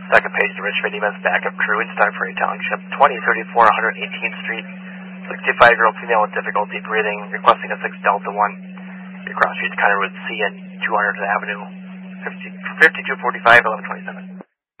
Second page, the Richmond EMS backup crew in Starfreight Township, 2034 118th Street. 65-year-old female with difficulty breathing, requesting a 6 Delta 1. Your cross streets County Road C and 200th Avenue, 5245, 1127.